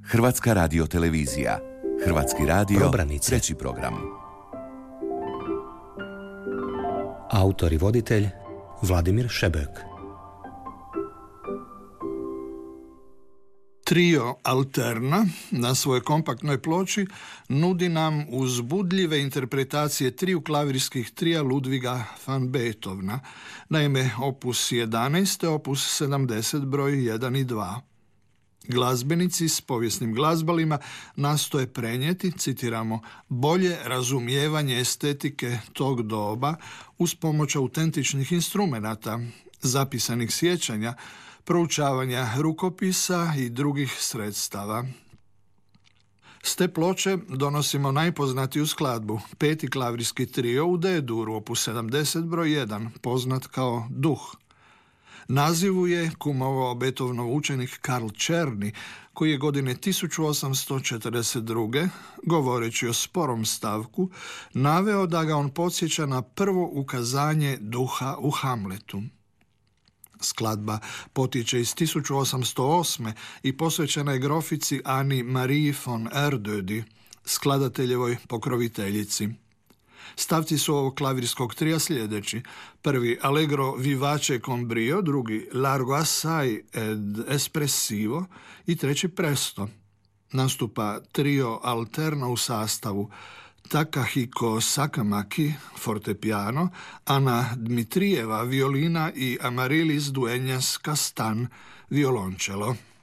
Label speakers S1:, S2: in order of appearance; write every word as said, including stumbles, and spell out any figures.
S1: Hrvatska radiotelevizija. Hrvatski radio,
S2: Probranice.
S1: treći program.
S2: Autor i voditelj Vladimir Šebek.
S3: Trio Alterna na svojoj kompaktnoj ploči nudi nam uzbudljive interpretacije triju klavirskih trija Ludviga van Beethovena, naime opus jedanaest, opus sedamdeset broj jedan i dva. Glazbenici s povijesnim glazbalima nastoje prenijeti, citiramo, bolje razumijevanje estetike tog doba uz pomoć autentičnih instrumenata, zapisanih sjećanja, proučavanja rukopisa i drugih sredstava. S te ploče donosimo najpoznatiju skladbu, peti klavirski trio u D-duru, opus sedamdeset broj jedan, poznat kao Duh. Nazivu je kumovao Beethovenov učenik Karl Czerny, koji je godine tisuću osamsto četrdeset druge, govoreći o sporom stavku, naveo da ga on podsjeća na prvo ukazanje duha u Hamletu. Skladba potječe iz tisuću osamsto osme i posvećena je grofici Ani Marie von Erdödy, skladateljevoj pokroviteljici. Stavci su ovog klavirskog trija sljedeći. Prvi Allegro vivace con brio, drugi Largo assai ed espressivo i treći Presto. Nastupa trio Alterna u sastavu Takahiko Sakamaki, fortepiano, Ana Dmitrijeva, violina i Amarilis Dueñas Castan, violončelo.